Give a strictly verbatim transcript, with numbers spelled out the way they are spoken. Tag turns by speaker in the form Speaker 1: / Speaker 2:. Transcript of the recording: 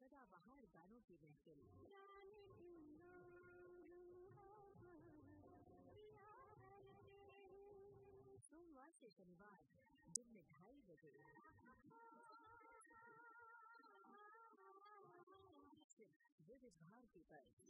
Speaker 1: सदाबहार गानों की महफिल। सोमवार से शनिवार दिन में ढाई बजे सिर्फ विविध भारती पर।